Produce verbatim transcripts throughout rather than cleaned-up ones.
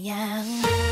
Ja.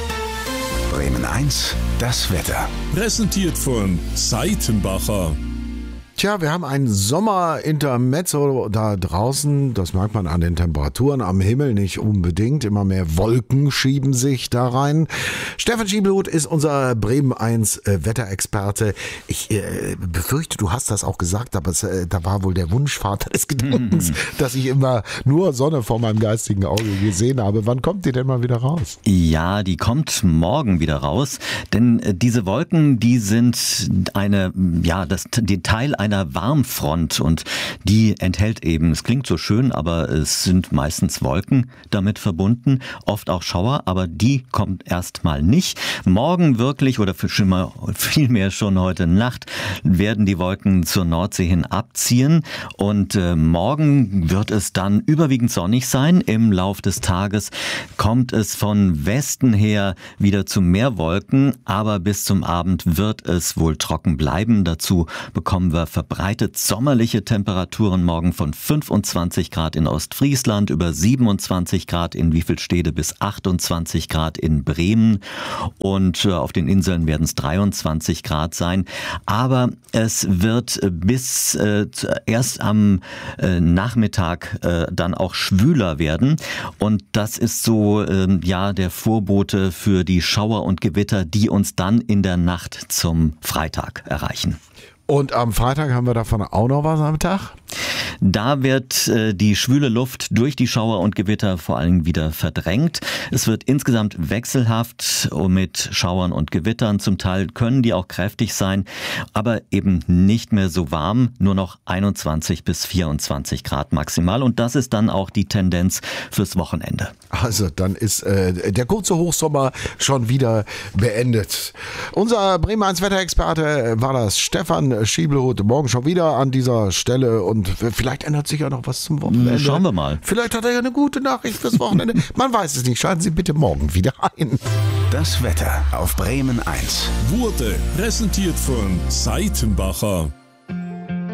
Bremen eins, das Wetter. Präsentiert von Seitenbacher. Tja, wir haben ein Sommerintermezzo da draußen. Das merkt man an den Temperaturen am Himmel nicht unbedingt. Immer mehr Wolken schieben sich da rein. Stefan Schiebelhut ist unser Bremen eins äh, Wetterexperte. Ich äh, befürchte, du hast das auch gesagt, aber es, äh, da war wohl der Wunschvater des Gedankens, dass ich immer nur Sonne vor meinem geistigen Auge gesehen habe. Wann kommt die denn mal wieder raus? Ja, die kommt morgen wieder raus, denn äh, diese Wolken, die sind eine, ja, das die Teil einer einer Warmfront und die enthält eben, es klingt so schön, aber es sind meistens Wolken damit verbunden, oft auch Schauer, aber die kommt erstmal nicht. Morgen wirklich oder vielmehr schon heute Nacht werden die Wolken zur Nordsee hin abziehen und äh, morgen wird es dann überwiegend sonnig sein. Im Lauf des Tages kommt es von Westen her wieder zu mehr Wolken, aber bis zum Abend wird es wohl trocken bleiben. Dazu bekommen wir verbreitet sommerliche Temperaturen morgen von fünfundzwanzig Grad in Ostfriesland, über siebenundzwanzig Grad in Wiefelstede bis achtundzwanzig Grad in Bremen und auf den Inseln werden es dreiundzwanzig Grad sein. Aber es wird bis äh, erst am äh, Nachmittag äh, dann auch schwüler werden und das ist so äh, ja der Vorbote für die Schauer und Gewitter, die uns dann in der Nacht zum Freitag erreichen. Und am Freitag haben wir davon auch noch was am Tag? Da wird äh, die schwüle Luft durch die Schauer und Gewitter vor allem wieder verdrängt. Es wird insgesamt wechselhaft mit Schauern und Gewittern. Zum Teil können die auch kräftig sein, aber eben nicht mehr so warm. Nur noch einundzwanzig bis vierundzwanzig Grad maximal. Und das ist dann auch die Tendenz fürs Wochenende. Also dann ist äh, der kurze Hochsommer schon wieder beendet. Unser Bremen eins Wetterexperte war das Stefan Schiebelhut. Morgen schon wieder an dieser Stelle und vielleicht ändert sich ja noch was zum Wochenende. Schauen wir mal. Vielleicht hat er ja eine gute Nachricht fürs Wochenende. Man weiß es nicht. Schalten Sie bitte morgen wieder ein. Das Wetter auf Bremen eins Wurde präsentiert von Seitenbacher.